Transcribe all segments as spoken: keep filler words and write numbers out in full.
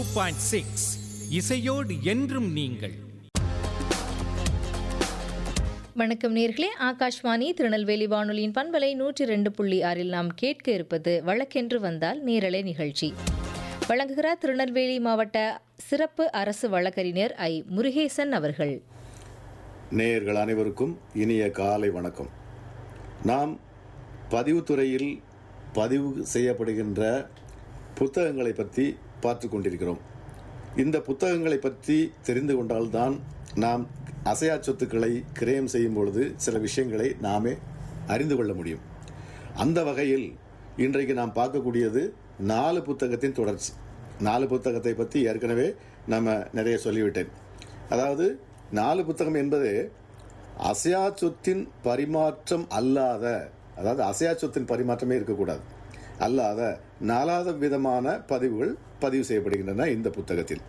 Point six இசையோடு என்றும் நீங்கள். வணக்கம் நேர்களே, ஆகாஷ்வாணி திருநெல்வேலி வானொலியின் பண்பலை நூற்றி ரெண்டு புள்ளி ஆறில் நாம் கேட்க இருப்பது வழக்கென்று வந்தால் நேரலை நிகழ்ச்சி. வழங்குகிறார் திருநெல்வேலி மாவட்ட சிறப்பு அரசு வழக்கறிஞர் ஐ முருகேசன் அவர்கள். நேயர்கள் அனைவருக்கும் இனிய காலை வணக்கம். நாம் பதிவுத்துறையில் பதிவு செய்யப்படுகின்ற புத்தகங்களை பற்றி பார்த்து கொண்டிருக்கிறோம். இந்த புத்தகங்களை பற்றி தெரிந்து கொண்டால்தான் நாம் அசையா சொத்துக்களை கிரயம் செய்யும் பொழுது சில விஷயங்களை நாமே அறிந்து கொள்ள முடியும். அந்த வகையில் இன்றைக்கு நாம் பார்க்கக்கூடியது நாலு புத்தகத்தின் தொடர்ச்சி. நாலு புத்தகத்தை பற்றி ஏற்கனவே நம்ம நிறைய சொல்லிவிட்டேன். அதாவது நாலு புத்தகம் என்பது அசையா சொத்தின் பரிமாற்றம் அல்லாத, அதாவது அசையா சொத்தின் பரிமாற்றமே இருக்கக்கூடாது, அல்லாத நாலாவது விதமான பதிவுகள் பதிவு செய்யப்படுகின்றன இந்த புத்தகத்தில்.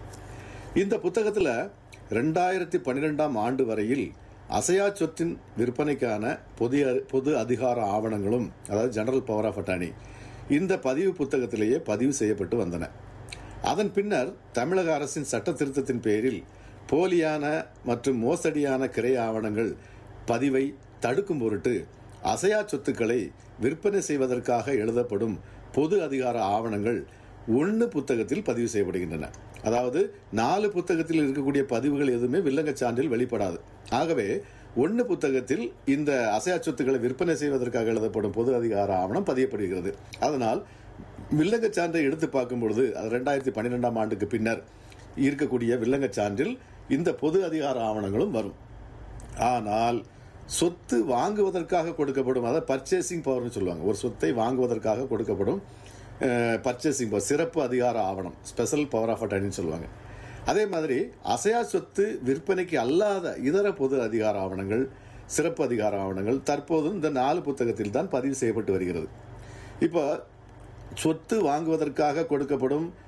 இந்த புத்தகத்தில் ரெண்டாயிரத்தி பன்னிரெண்டாம் ஆண்டு வரையில் அசையா சொத்தின் விற்பனைக்கான பொது பொது அதிகார ஆவணங்களும், அதாவது ஜெனரல் பவர் ஆஃப் அட்டார்னி, இந்த பதிவு புத்தகத்திலேயே பதிவு செய்யப்பட்டு வந்தன. அதன் பின்னர் தமிழக அரசின் சட்ட திருத்தத்தின் பேரில் போலியான மற்றும் மோசடியான கிரை ஆவணங்கள் பதிவை தடுக்கும் பொருட்டு அசையா சொத்துக்களை விற்பனை செய்வதற்காக எழுதப்படும் பொது அதிகார ஆவணங்கள் ஒன்று புத்தகத்தில் பதிவு செய்யப்படுகின்றன. அதாவது நாலு புத்தகத்தில் இருக்கக்கூடிய பதிவுகள் எதுவுமே வில்லங்கச் சான்றில் வெளிப்படாது. ஆகவே ஒன்று புத்தகத்தில் இந்த அசையா சொத்துக்களை விற்பனை செய்வதற்காக எழுதப்படும் பொது அதிகார ஆவணம் பதியப்படுகிறது. அதனால் வில்லங்கச் சான்றை எடுத்து பார்க்கும் பொழுது அது ரெண்டாயிரத்தி பன்னிரெண்டாம் ஆண்டுக்கு பின்னர் இருக்கக்கூடிய வில்லங்கச் சான்றில் இந்த பொது அதிகார ஆவணங்களும் வரும். ஆனால் சொத்து வாங்குவதற்காக கொடுக்கப்படும், அதாவது பர்ச்சேசிங் பவர்னு சொல்லுவாங்க, ஒரு சொத்தை வாங்குவதற்காக கொடுக்கப்படும் பர்ச்சேசிங் பவர், சிறப்பு அதிகார ஆவணம், ஸ்பெஷல் பவர் ஆஃப் அட்டார்னின்னு சொல்லுவாங்க. அதே மாதிரி அசையா சொத்து விற்பனைக்கு அல்லாத இதர பொது அதிகார ஆவணங்கள், சிறப்பு அதிகார ஆவணங்கள் தற்போதும் இந்த நாலு புத்தகத்தில் தான் பதிவு செய்யப்பட்டு வருகிறது. இப்போ சொத்து வாங்குவதற்காக கொடுக்கப்படும்